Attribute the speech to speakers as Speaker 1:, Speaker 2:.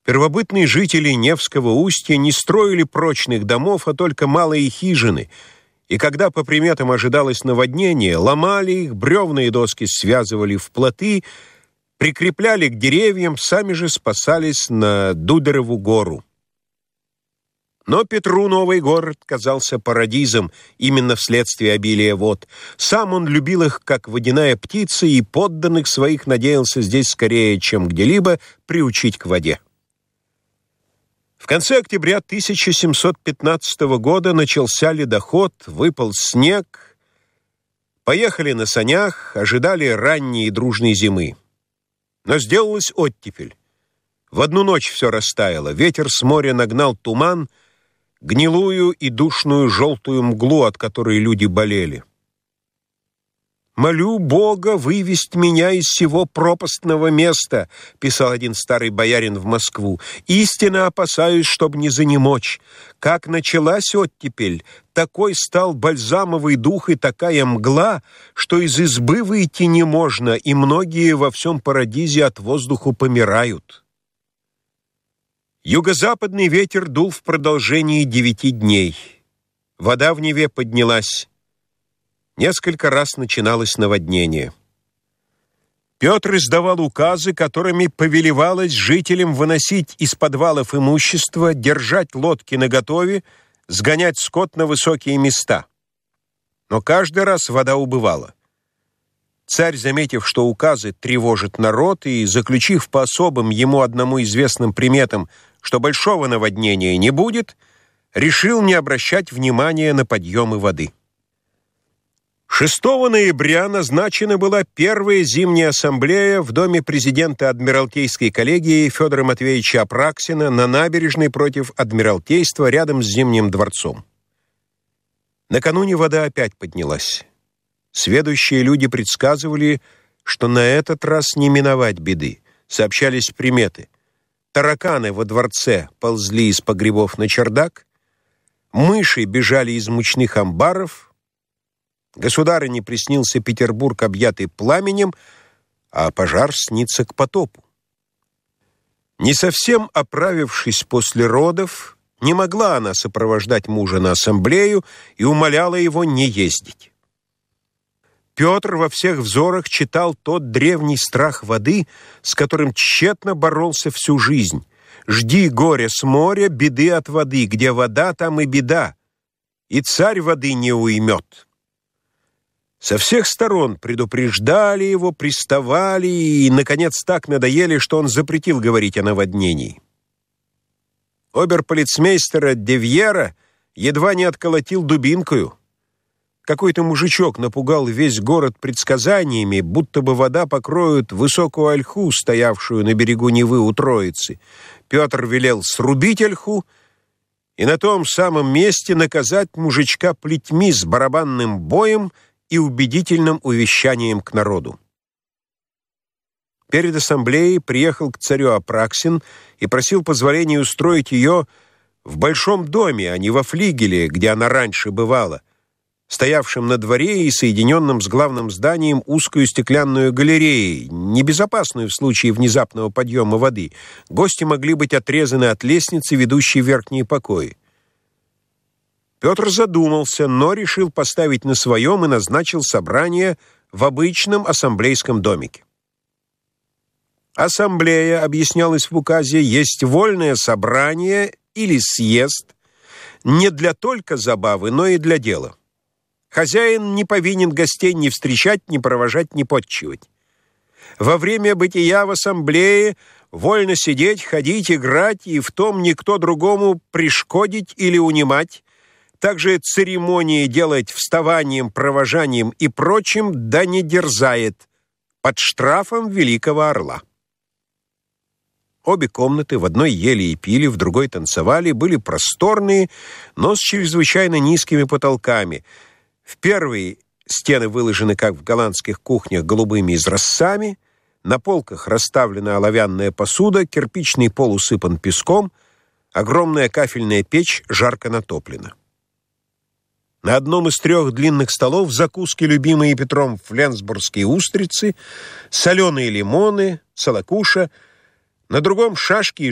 Speaker 1: Первобытные жители Невского устья не строили прочных домов, а только малые хижины, и когда по приметам ожидалось наводнение, ломали их, бревна и доски связывали в плоты, прикрепляли к деревьям, сами же спасались на Дудареву гору. Но Петру новый город казался парадизом именно вследствие обилия вод. Сам он любил их, как водяная птица, и подданных своих надеялся здесь скорее, чем где-либо, приучить к воде. В конце октября 1715 года начался ледоход, выпал снег, поехали на санях, ожидали ранней и дружной зимы. Но сделалась оттепель. В одну ночь все растаяло, ветер с моря нагнал туман, гнилую и душную желтую мглу, от которой люди болели. «Молю Бога вывесть меня из сего пропастного места», — писал один старый боярин в Москву. «Истинно опасаюсь, чтоб не занемочь. Как началась оттепель, такой стал бальзамовый дух и такая мгла, что из избы выйти не можно, и многие во всем Парадизе от воздуху помирают». Юго-западный ветер дул в продолжении 9 дней. Вода в Неве поднялась. Несколько раз начиналось наводнение. Петр издавал указы, которыми повелевалось жителям выносить из подвалов имущество, держать лодки наготове, сгонять скот на высокие места. Но каждый раз вода убывала. Царь, заметив, что указы тревожат народ, и заключив по особым ему одному известным приметам, что большого наводнения не будет, решил не обращать внимания на подъемы воды. 6 ноября назначена была первая зимняя ассамблея в доме президента Адмиралтейской коллегии Федора Матвеевича Апраксина на набережной против Адмиралтейства рядом с Зимним дворцом. Накануне вода опять поднялась. Сведущие люди предсказывали, что на этот раз не миновать беды. Сообщались приметы. Тараканы во дворце ползли из погребов на чердак, мыши бежали из мучных амбаров, государыне приснился Петербург, объятый пламенем, а пожар снится к потопу. Не совсем оправившись после родов, не могла она сопровождать мужа на ассамблею и умоляла его не ездить. Петр во всех взорах читал тот древний страх воды, с которым тщетно боролся всю жизнь. «Жди горя с моря, беды от воды, где вода, там и беда, и царь воды не уймет». Со всех сторон предупреждали его, приставали и, наконец, так надоели, что он запретил говорить о наводнении. Оберполицмейстера Девьера едва не отколотил дубинкою. Какой-то мужичок напугал весь город предсказаниями, будто бы вода покроет высокую ольху, стоявшую на берегу Невы у Троицы. Петр велел срубить ольху и на том самом месте наказать мужичка плетьми с барабанным боем и убедительным увещанием к народу. Перед ассамблеей приехал к царю Апраксин и просил позволения устроить ее в большом доме, а не во флигеле, где она раньше бывала, стоявшем на дворе и соединенном с главным зданием узкую стеклянную галереей, небезопасную в случае внезапного подъема воды. Гости могли быть отрезаны от лестницы, ведущей в верхние покои. Петр задумался, но решил поставить на своем и назначил собрание в обычном ассамблейском домике. Ассамблея, объяснялось в указе, есть вольное собрание или съезд не для только забавы, но и для дела. Хозяин не повинен гостей ни встречать, ни провожать, ни подчивать. Во время бытия в ассамблее вольно сидеть, ходить, играть, и в том никто другому пришкодить или унимать, также церемонии делать вставанием, провожанием и прочим, да не дерзает, под штрафом великого орла. Обе комнаты, в одной ели и пили, в другой танцевали, были просторные, но с чрезвычайно низкими потолками. В первой стены выложены, как в голландских кухнях, голубыми изразцами, на полках расставлена оловянная посуда, кирпичный пол усыпан песком, огромная кафельная печь жарко натоплена. На одном из 3 длинных столов закуски, любимые Петром, фленсбургские устрицы, соленые лимоны, салакуша, на другом шашки